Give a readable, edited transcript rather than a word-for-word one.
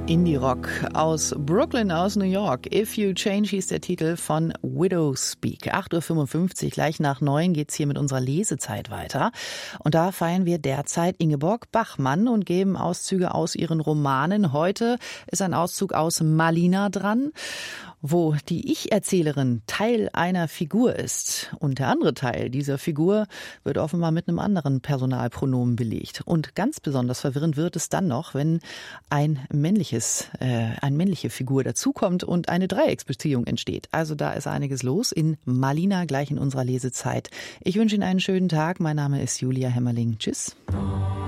Indie-Rock aus Brooklyn, aus New York. If You Change hieß der Titel von Widowspeak. 8.55 Uhr, gleich nach 9 geht's hier mit unserer Lesezeit weiter. Und da feiern wir derzeit Ingeborg Bachmann und geben Auszüge aus ihren Romanen. Heute ist ein Auszug aus Malina dran, wo die Ich-Erzählerin Teil einer Figur ist. Und der andere Teil dieser Figur wird offenbar mit einem anderen Personalpronomen belegt. Und ganz besonders verwirrend wird es dann noch, wenn eine männliche Figur dazukommt und eine Dreiecksbeziehung entsteht. Also da ist einiges los in Malina, gleich in unserer Lesezeit. Ich wünsche Ihnen einen schönen Tag. Mein Name ist Julia Hemmerling. Tschüss.